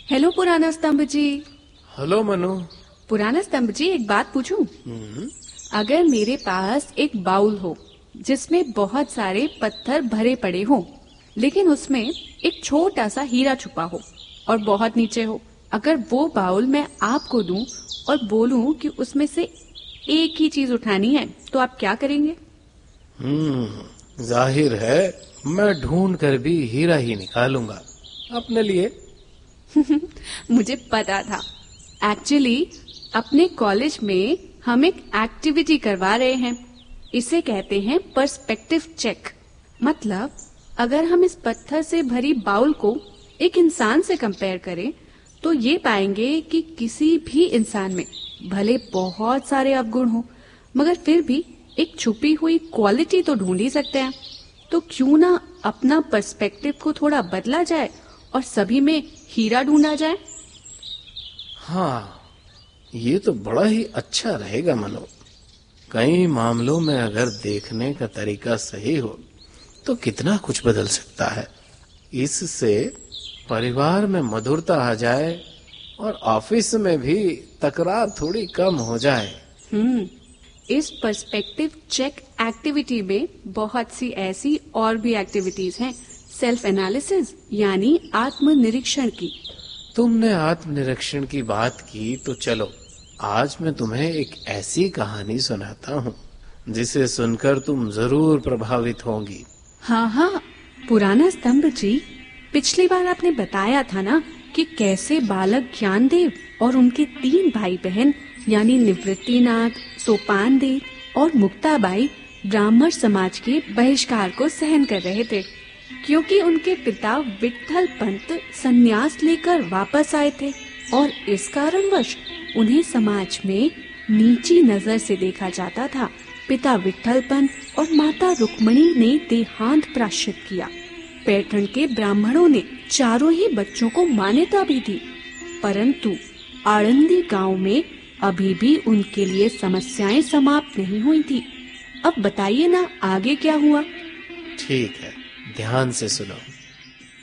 Hello पुराना स्तंभ जी। Hello Manu. पुराना स्तंभ जी, एक बात पूछूं? अगर मेरे पास एक बाउल हो जिसमें बहुत सारे पत्थर भरे पड़े हों, लेकिन उसमें एक छोटा सा हीरा छुपा हो और बहुत नीचे हो, अगर वो बाउल मैं आपको दूं और बोलूं कि उसमें से एक ही चीज उठानी है, तो आप क्या करेंगे? जाहिर है मैं ढूंढ कर भी हीरा ही निकालूंगा अपने लिए। मुझे पता था। एक्चुअली अपने कॉलेज में हम एक एक्टिविटी करवा रहे हैं। इसे कहते हैं पर्सपेक्टिव चेक। मतलब अगर हम इस पत्थर से भरी बाउल को एक इंसान से कंपेयर करें, तो ये पाएंगे कि किसी भी इंसान में भले बहुत सारे अवगुण हो, मगर फिर भी एक छुपी हुई क्वालिटी तो ढूंढ ही सकते हैं। तो क्यों ना अपना पर्सपेक्टिव को थोड़ा बदला जाए और सभी में हीरा ढूंढा जाए। हाँ, ये तो बड़ा ही अच्छा रहेगा मनु। कई मामलों में अगर देखने का तरीका सही हो तो कितना कुछ बदल सकता है। इससे परिवार में मधुरता आ जाए और ऑफिस में भी तकरार थोड़ी कम हो जाए। इस पर्सपेक्टिव चेक एक्टिविटी में बहुत सी ऐसी और भी एक्टिविटीज हैं। सेल्फ एनालिसिस यानी आत्मनिरीक्षण की। तुमने आत्मनिरीक्षण की बात की तो चलो आज मैं तुम्हें एक ऐसी कहानी सुनाता हूँ जिसे सुनकर तुम जरूर प्रभावित होंगी। हाँ, पुराना स्तंभ जी, पिछली बार आपने बताया था ना कि कैसे बालक ज्ञानदेव और उनके 3 भाई बहन यानी निवृत्तिनाथ, सोपानदेव और मुक्ताबाई ब्राह्मण समाज के बहिष्कार को सहन कर रहे थे, क्योंकि उनके पिता विट्ठल पंत संन्यास लेकर वापस आए थे और इस कारणवश उन्हें समाज में नीची नजर से देखा जाता था। पिता विट्ठल पंत और माता रुक्मणी ने देहांत प्रायश्चित किया। पैठण के ब्राह्मणों ने चारों ही बच्चों को मान्यता भी दी, परंतु आळंदी गांव में अभी भी उनके लिए समस्याएं समाप्त नहीं हुई थी। अब बताइए ना, आगे क्या हुआ? ठीक है, ध्यान से सुनो।